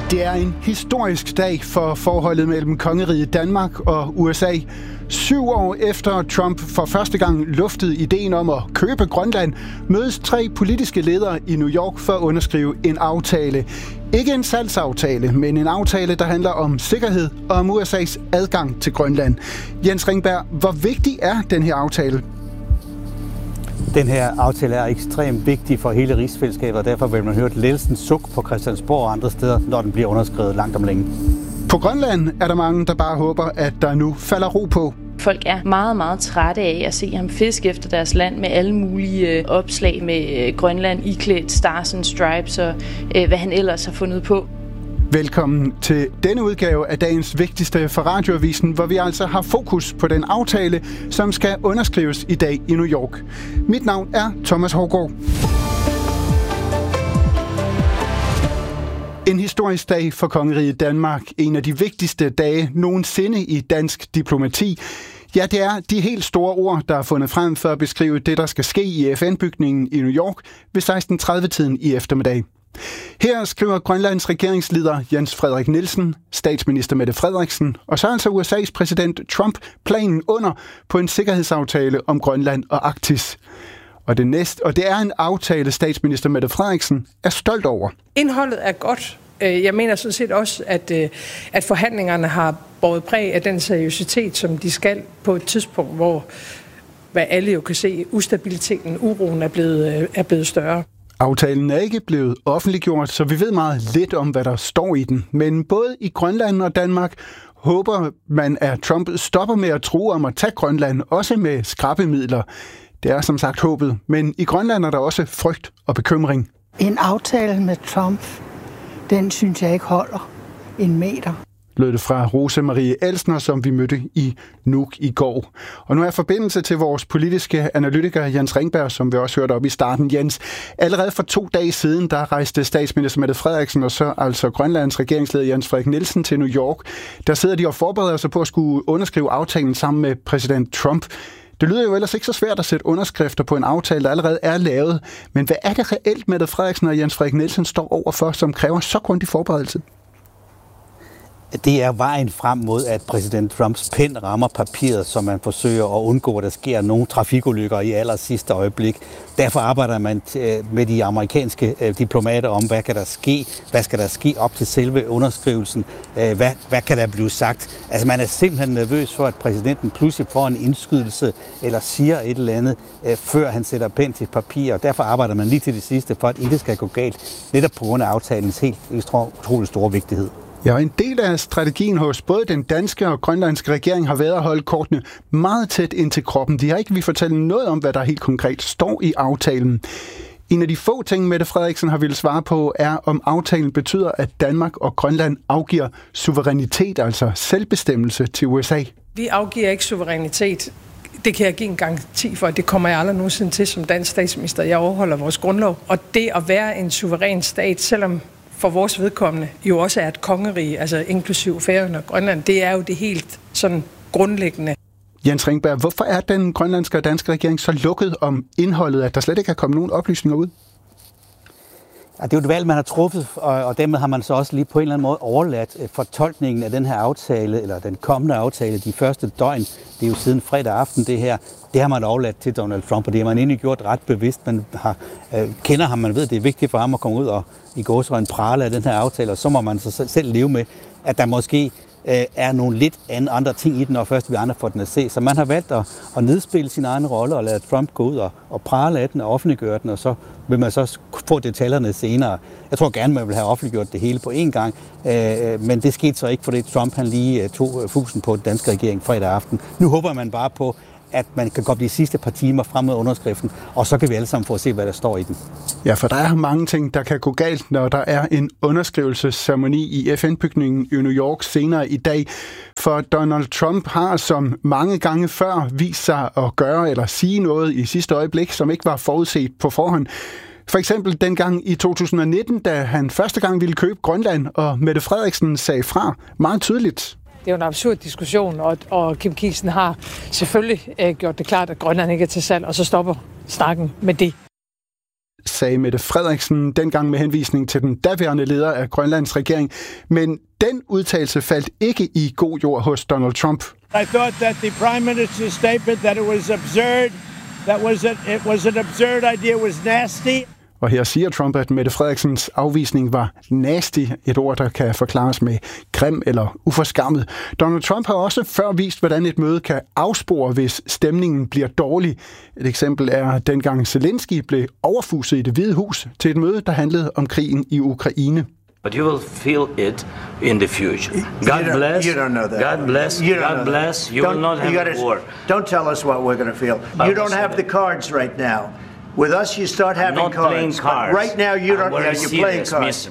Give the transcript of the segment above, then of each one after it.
Det er en historisk dag for forholdet mellem kongeriget Danmark og USA. 7 år efter Trump for første gang luftede ideen om at købe Grønland, mødes 3 politiske ledere i New York for at underskrive en aftale. Ikke en salgsaftale, men en aftale, der handler om sikkerhed og om USA's adgang til Grønland. Jens Ringberg, hvor vigtig er den her aftale? Den her aftale er ekstremt vigtig for hele rigsfællesskabet, og derfor vil man høre et lettelsens suk på Christiansborg og andre steder, når den bliver underskrevet langt om længe. På Grønland er der mange, der bare håber, at der nu falder ro på. Folk er meget, meget trætte af at se ham fiske efter deres land med alle mulige opslag med Grønland iklædt Stars and Stripes og hvad han ellers har fundet på. Velkommen til denne udgave af dagens vigtigste for Radioavisen, hvor vi altså har fokus på den aftale, som skal underskrives i dag i New York. Mit navn er Thomas Haugaard. En historisk dag for kongeriget Danmark. En af de vigtigste dage nogensinde i dansk diplomati. Ja, det er de helt store ord, der er fundet frem for at beskrive det, der skal ske i FN-bygningen i New York ved 16:30-tiden i eftermiddag. Her skriver Grønlands regeringsleder Jens Frederik Nielsen, statsminister Mette Frederiksen og så altså USA's præsident Trump planen under på en sikkerhedsaftale om Grønland og Arktis. Og det er en aftale, statsminister Mette Frederiksen er stolt over. Indholdet er godt. Jeg mener sådan set også, at forhandlingerne har båret præg af den seriøsitet, som de skal på et tidspunkt, hvor, hvad alle jo kan se, ustabiliteten, uroen er blevet større. Aftalen er ikke blevet offentliggjort, så vi ved meget lidt om, hvad der står i den. Men både i Grønland og Danmark håber man, at Trump stopper med at true om at tage Grønland, også med skrabemidler. Det er som sagt håbet, men i Grønland er der også frygt og bekymring. En aftale med Trump, den synes jeg ikke holder en meter. Lød det fra Rose Marie Elsner, som vi mødte i Nuuk i går. Og nu er forbindelse til vores politiske analytiker Jens Ringberg, som vi også hørte op i starten. Jens, allerede for 2 dage siden, der rejste statsminister Mette Frederiksen og så altså Grønlands regeringsleder Jens Frederik Nielsen til New York. Der sidder de og forbereder sig på at skulle underskrive aftalen sammen med præsident Trump. Det lyder jo ellers ikke så svært at sætte underskrifter på en aftale, der allerede er lavet. Men hvad er det reelt, Mette Frederiksen og Jens Frederik Nielsen står overfor, som kræver så grundig forberedelse? Det er vejen frem mod, at præsident Trumps pen rammer papiret, så man forsøger at undgå, at der sker nogle trafikulykker i aller sidste øjeblik. Derfor arbejder man med de amerikanske diplomater om, hvad kan der ske? Hvad skal der ske op til selve underskrivelsen? Hvad kan der blive sagt? Altså man er simpelthen nervøs for, at præsidenten pludselig får en indskydelse eller siger et eller andet, før han sætter pen til papir. Og derfor arbejder man lige til det sidste, for at intet skal gå galt, netop på grund af aftalens helt utrolig store vigtighed. Ja, en del af strategien hos både den danske og grønlandske regering har været at holde kortene meget tæt ind til kroppen. De har ikke vil fortælle noget om, hvad der helt konkret står i aftalen. En af de få ting, Mette Frederiksen har ville svare på, er, om aftalen betyder, at Danmark og Grønland afgiver suverænitet, altså selvbestemmelse til USA. Vi afgiver ikke suverænitet. Det kan jeg give en garanti for, at det kommer jeg aldrig nogensinde til som dansk statsminister. Jeg overholder vores grundlov. Og det at være en suveræn stat, selvom for vores vedkommende jo også er et kongerige, altså inklusiv Færøerne og Grønland, det er jo det helt sådan grundlæggende. Jens Ringberg, hvorfor er den grønlandske og danske regering så lukket om indholdet, at der slet ikke er kommet nogen oplysninger ud? Ja, det er jo et valg, man har truffet, og dermed har man så også lige på en eller anden måde overladt fortolkningen af den her aftale, eller den kommende aftale, de første døgn, det er jo siden fredag aften det her, det har man overladt til Donald Trump, og det har man egentlig gjort ret bevidst. Man kender ham, man ved, det er vigtigt for ham at komme ud og i gåseøjne prale af den her aftale, og så må man så selv leve med, at der måske er nogle lidt andre ting i den, og først vi andre får den at se. Så man har valgt at nedspille sin egen rolle og lade Trump gå ud og prale af den og offentliggøre den, og så vil man så få detaljerne senere. Jeg tror gerne, man vil have offentliggjort det hele på én gang, men det skete så ikke, fordi Trump han lige tog fusen på den danske regering fredag aften. Nu håber man bare på, at man kan gå de sidste par timer frem med underskriften, og så kan vi alle sammen få at se, hvad der står i den. Ja, for der er mange ting, der kan gå galt, når der er en underskrivelsesceremoni i FN-bygningen i New York senere i dag. For Donald Trump har som mange gange før vist sig at gøre eller sige noget i sidste øjeblik, som ikke var forudset på forhånd. For eksempel dengang i 2019, da han første gang ville købe Grønland, og Mette Frederiksen sagde fra meget tydeligt. Det er jo en absurd diskussion, og Kim Kielsen har selvfølgelig gjort det klart, at Grønland ikke er til salg, og så stopper snakken med det. sagde Mette Frederiksen dengang med henvisning til den daværende leder af Grønlands regering. Men den udtalelse faldt ikke i god jord hos Donald Trump. I thought that the Prime Minister's statement that it was absurd, it was an absurd idea, was nasty. Og her siger Trump, at Mette Frederiksens afvisning var nasty, et ord, der kan forklares med grim eller uforskammet. Donald Trump har også før vist, hvordan et møde kan afspore, hvis stemningen bliver dårlig. Et eksempel er, dengang Zelensky blev overfuset i Det Hvide Hus til et møde, der handlede om krigen i Ukraine. But you will feel it in the future. God bless. You don't know that. God bless. God bless. You will not have a war. Don't tell us what we're going to feel. You don't have the cards right now. With us, you start having cards. Right now, you don't. You're playing cards.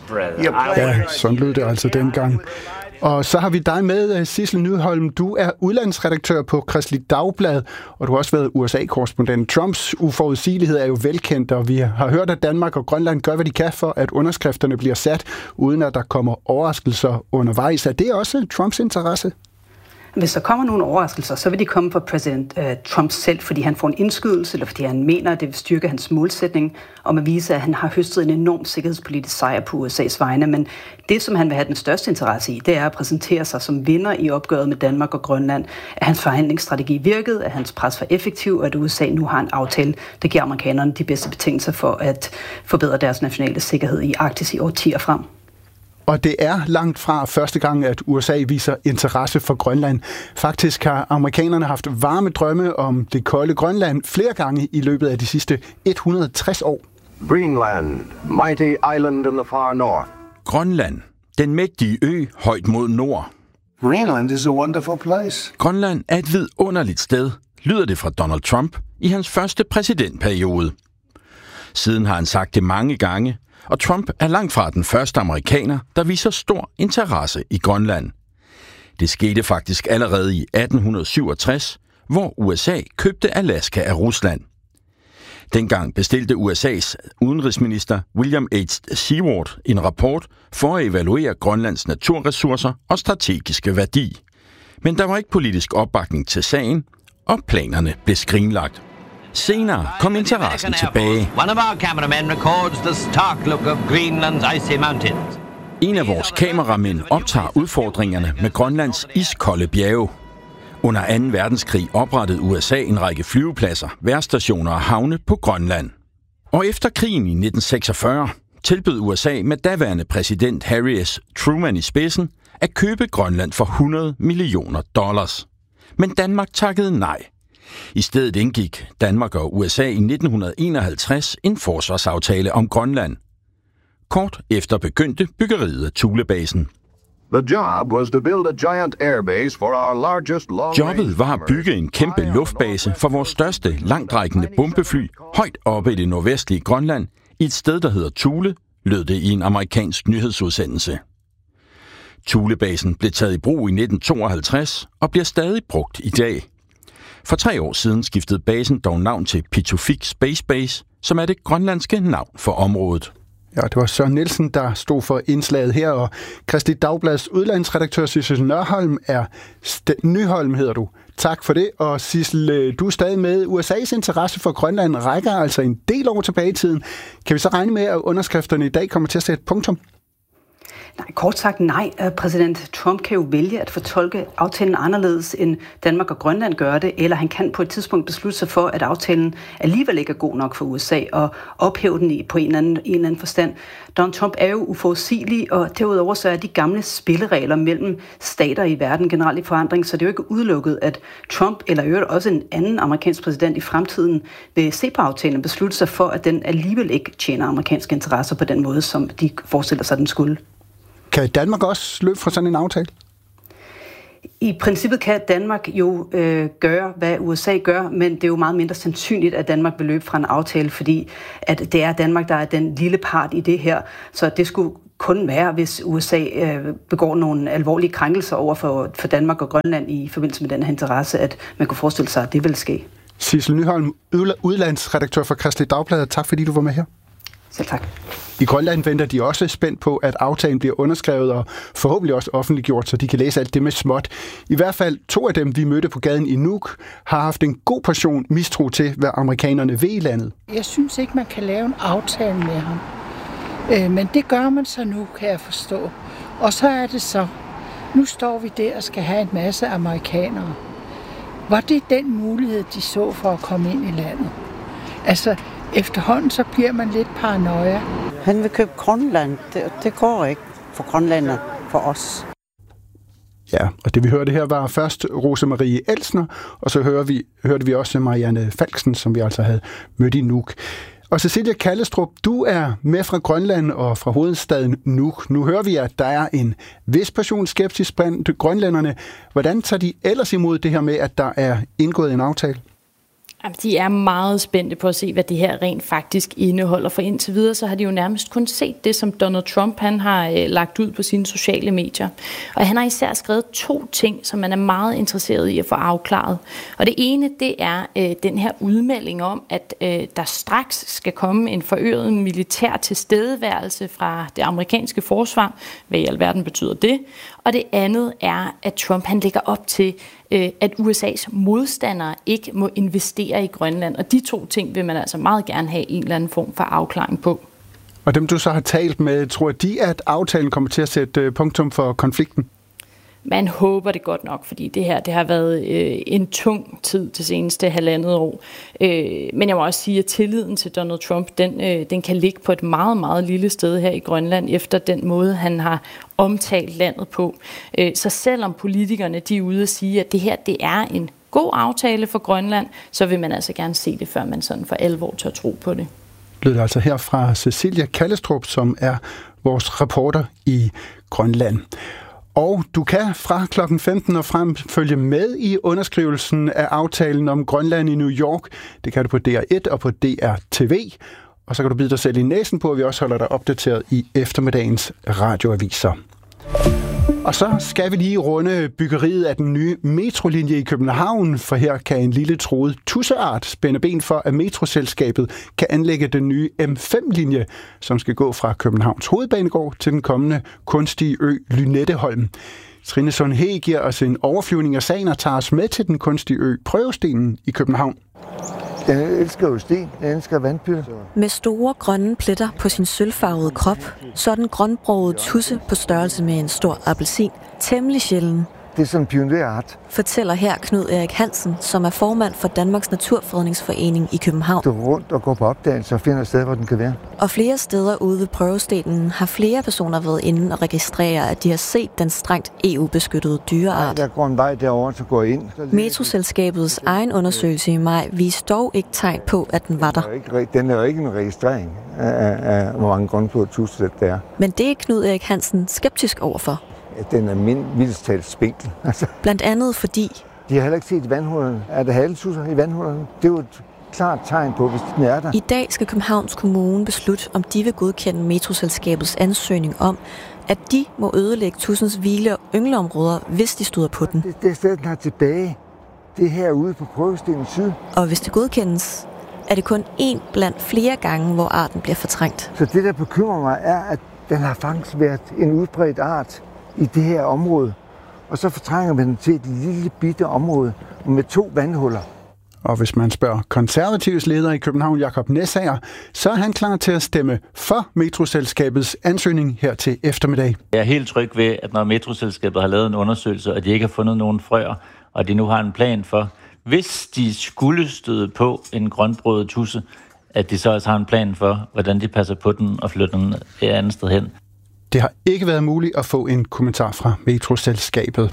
Ja, sådan lød det altså dengang. Og så har vi dig med, Sissel Nyholm. Du er udlandsredaktør på Kristeligt Dagblad, og du har også været USA-korrespondent. Trumps uforudsigelighed er jo velkendt, og vi har hørt, at Danmark og Grønland gør, hvad de kan for, at underskrifterne bliver sat, uden at der kommer overraskelser undervejs. Er det også Trumps interesse? Hvis der kommer nogle overraskelser, så vil de komme fra præsident Trump selv, fordi han får en indskydelse, eller fordi han mener, at det vil styrke hans målsætning om at vise, at han har høstet en enorm sikkerhedspolitisk sejr på USA's vegne. Men det, som han vil have den største interesse i, det er at præsentere sig som vinder i opgøret med Danmark og Grønland. At hans forhandlingsstrategi virkede, at hans pres var effektiv, og at USA nu har en aftale, der giver amerikanerne de bedste betingelser for at forbedre deres nationale sikkerhed i Arktis i årtier frem. Og det er langt fra første gang, at USA viser interesse for Grønland. Faktisk har amerikanerne haft varme drømme om det kolde Grønland flere gange i løbet af de sidste 160 år. Greenland, mighty island in the far north. Grønland, den mægtige ø højt mod nord. Greenland is a wonderful place. Grønland er et vidunderligt sted, lyder det fra Donald Trump i hans første præsidentperiode. Siden har han sagt det mange gange, og Trump er langt fra den første amerikaner, der viser stor interesse i Grønland. Det skete faktisk allerede i 1867, hvor USA købte Alaska af Rusland. Dengang bestilte USA's udenrigsminister William H. Seward en rapport for at evaluere Grønlands naturressourcer og strategiske værdi. Men der var ikke politisk opbakning til sagen, og planerne blev skrinlagt. Senere kom interessen tilbage. One of our cameramen records the stark look of Greenland's icy mountains. En af vores kameramænd optager udfordringerne med Grønlands iskolde bjerge. Under 2. verdenskrig oprettede USA en række flyvepladser, vejrstationer og havne på Grønland. Og efter krigen i 1946 tilbød USA med daværende præsident Harry S. Truman i spidsen at købe Grønland for $100 millioner. Men Danmark takkede nej. I stedet indgik Danmark og USA i 1951 en forsvarsaftale om Grønland. Kort efter begyndte byggeriet af Thulebasen. Jobbet var at bygge en kæmpe luftbase for vores største langtrækkende bombefly højt oppe i det nordvestlige Grønland i et sted, der hedder Thule, lød det i en amerikansk nyhedsudsendelse. Thulebasen blev taget i brug i 1952 og bliver stadig brugt i dag. For 3 år siden skiftede basen dog navn til Pituffik Space Base, som er det grønlandske navn for området. Ja, det var Søren Nielsen, der stod for indslaget her, og Kristeligt Dagblads udlandsredaktør Sissel Nyholm hedder du. Tak for det, og Sissel, du er stadig med. USA's interesse for Grønland rækker altså en del år tilbage i tiden. Kan vi så regne med, at underskrifterne i dag kommer til at sætte punktum? Nej, kort sagt nej. Præsident Trump kan jo vælge at fortolke aftalen anderledes, end Danmark og Grønland gør det, eller han kan på et tidspunkt beslutte sig for, at aftalen alligevel ikke er god nok for USA, og ophæve den på en eller anden forstand. Donald Trump er jo uforudsigelig, og derudover så er de gamle spilleregler mellem stater i verden generelt i forandring, så det er jo ikke udelukket, at Trump, eller øvrigt også en anden amerikansk præsident i fremtiden, vil se på aftalen og beslutte sig for, at den alligevel ikke tjener amerikanske interesser på den måde, som de forestiller sig, den skulle. Kan Danmark også løbe fra sådan en aftale? I princippet kan Danmark jo gøre, hvad USA gør, men det er jo meget mindre sandsynligt, at Danmark vil løbe fra en aftale, fordi at det er Danmark, der er den lille part i det her. Så det skulle kun være, hvis USA begår nogle alvorlige krænkelser over for Danmark og Grønland i forbindelse med den her interesse, at man kunne forestille sig, at det vil ske. Sissel Nyholm, udlandsredaktør for Kristeligt Dagblad. Tak fordi du var med her. Selv tak. I Grønland venter de også spændt på, at aftalen bliver underskrevet og forhåbentlig også offentliggjort, så de kan læse alt det med småt. I hvert fald 2 af dem, vi mødte på gaden i Nuuk, har haft en god portion mistro til, hvad amerikanerne vil i landet. Jeg synes ikke, man kan lave en aftale med ham. Men det gør man så nu, kan jeg forstå. Og så er det så, nu står vi der og skal have en masse amerikanere. Var det den mulighed, de så for at komme ind i landet? Altså, efterhånden så bliver man lidt paranoia. Han vil købe Grønland. Det går ikke for grønlænder, for os. Ja, og det vi hørte her var først Rosemarie Elsner, og så hørte vi også Marianne Falksen, som vi altså havde mødt i Nuuk. Og Cecilia Kallestrup, du er med fra Grønland og fra hovedstaden Nuuk. Nu hører vi, at der er en vis portion skepsis blandt grønlænderne. Hvordan tager de ellers imod det her med, at der er indgået en aftale? De er meget spændte på at se, hvad det her rent faktisk indeholder, for indtil videre så har de jo nærmest kun set det, som Donald Trump han har lagt ud på sine sociale medier. Og han har især skrevet 2 ting, som man er meget interesseret i at få afklaret. Og det ene, det er den her udmelding om, at der straks skal komme en forøget militær tilstedeværelse fra det amerikanske forsvar. Hvad i alverden betyder det? Og det andet er, at Trump han lægger op til, at USA's modstandere ikke må investere i Grønland. Og de 2 ting vil man altså meget gerne have en eller anden form for afklaring på. Og dem du så har talt med, tror de, at aftalen kommer til at sætte punktum for konflikten? Man håber det godt nok, fordi det har været en tung tid det seneste 1,5 år. Men jeg må også sige, at tilliden til Donald Trump, den kan ligge på et meget, meget lille sted her i Grønland, efter den måde, han har omtalt landet på. Så selvom politikerne de er ude at sige, at det her det er en god aftale for Grønland, så vil man altså gerne se det, før man sådan for alvor tør tro på det. Lød det altså her fra Cecilia Kallestrup, som er vores reporter i Grønland. Og du kan fra klokken 15 og frem følge med i underskrivelsen af aftalen om Grønland i New York. Det kan du på DR1 og på DRTV. Og så kan du bide dig selv i næsen på, at vi også holder dig opdateret i eftermiddagens radioaviser. Og så skal vi lige runde byggeriet af den nye metrolinje i København, for her kan en lille truet tudseart spænde ben for, at metroselskabet kan anlægge den nye M5-linje, som skal gå fra Københavns Hovedbanegård til den kommende kunstige ø Lynetteholm. Trine Sundhage giver os en overflyvning af sagen og tager os med til den kunstige ø Prøvestenen i København. Jeg elsker jo sten, jeg elsker vandpytter. Med store grønne pletter på sin sølvfarvede krop, så er den grønbrogede tudse på størrelse med en stor appelsin temmelig sjælden. Det er sådan en pionerart. Fortæller her Knud Erik Hansen, som er formand for Danmarks Naturfredningsforening i København. Du går rundt og går på opdagelse og finder et sted, hvor den kan være. Og flere steder ude ved Prøvestenen har flere personer været inde og registrere, at de har set den strengt EU-beskyttede dyreart. Der går en vej derover, så går jeg ind. Metroselskabets egen undersøgelse i maj viste dog ikke tegn på, at den var der. Den er jo ikke en registrering af hvor mange grønbrogede tudser der er. Men det er Knud Erik Hansen skeptisk overfor. Den er mildest talt spinkel. Blandt andet fordi... De har heller ikke set vandhullerne. Er der haletusser i vandhullerne? Det er jo et klart tegn på, hvis den er der. I dag skal Københavns Kommune beslutte, om de vil godkende metroselskabets ansøgning om, at de må ødelægge tudsens hvile- og yngleområder, hvis de støder på den. Det er stedet, den har tilbage. Det er herude på Prøvestenen Syd. Og hvis det godkendes, er det kun én blandt flere gange, hvor arten bliver fortrængt. Så det, der bekymrer mig, er, at den har faktisk været en udbredt art i det her område. Og så fortrænger man den til et lille bitte område med 2 vandhuller. Og hvis man spørger konservativs leder i København, Jakob Næssager, så er han klar til at stemme for metroselskabets ansøgning her til eftermiddag. Jeg er helt tryg ved, at når metroselskabet har lavet en undersøgelse, og de ikke har fundet nogen frøer, og de nu har en plan for, hvis de skulle støde på en grønbrødet tudse, at de så også har en plan for, hvordan de passer på den og flytter den et andet sted hen. Det har ikke været muligt at få en kommentar fra metroselskabet.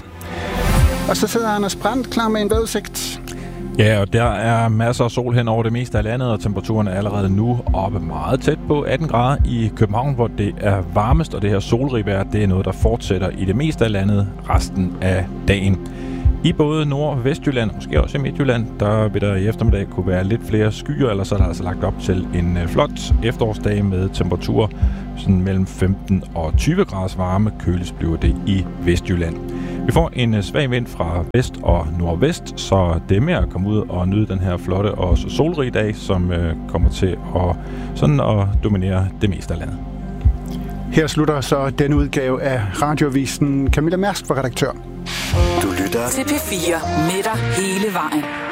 Og så sidder Anders Brandt klar med en vejrudsigt. Ja, og der er masser af sol hen over det meste af landet, og temperaturen er allerede nu oppe meget tæt på 18 grader i København, hvor det er varmest, og det her solrige vejr, det er noget, der fortsætter i det meste af landet resten af dagen. I både Nord- og Vestjylland, og måske også i Midtjylland, der vil der i eftermiddag kunne være lidt flere skyer, eller så er der altså lagt op til en flot efterårsdag med temperaturer sådan mellem 15 og 20 graders varme. Køligst bliver det i Vestjylland. Vi får en svag vind fra vest og nordvest, så det er med at komme ud og nyde den her flotte og solrige dag, som kommer til at dominere det meste af landet. Her slutter så den udgave af Radioavisen. Camilla Mærsk var redaktør. Du lytter til P4 med dig hele vejen.